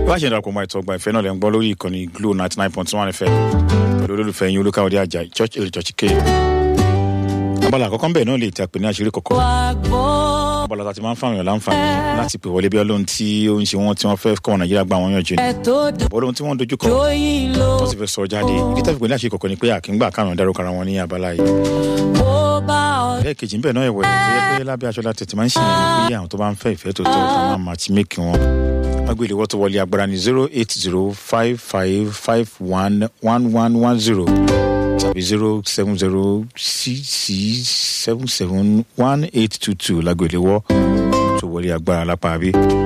Wá ṣe darapọ̀ mọ́ ètò ọgbà ìfẹ́ náà lẹ́ ń gbọ́ lórí ìkànnì Glo 99.1 FM pẹ̀lú olólùfẹ́ yín Olúkáòdé Àjàyí Church El Church K. Abala àkọ́kọ́ bẹ́ẹ̀ náà lè ti àpè ní àṣírí kọ̀kọ́. Abala tá ti máa ń fáwọn èèyàn láǹfààní láti pè wọlé bí ọlọ́run tí ó ń ṣe wọ́n tí wọ́n fẹ́ kọ́ Nàìjíríà gba àwọn yànjú ni. Ọlọ́run tí wọ́n dojú kọ wọ́n sì fẹ́ sọ jáde. Ìdí tá fi pè ní àṣírí kọ̀kọ́ ni pé àkíngbà káwọn dárúkọ ara wọn ní abala yìí. Lẹ́ẹ̀kejì ń bẹ̀ náà ẹ̀wẹ̀ tó yẹ pé lábẹ́ aṣọ láti tètè máa ń ṣìyàn pé àwọn tó bá ń fẹ́ ìfẹ́ tó tó máa match make wọn. Agbèlè wọ́n tó wọlé agbára ní 08055511110 tàbí 07066771822 lágbèlè wọ́ tó wọlé agbára lápá bí.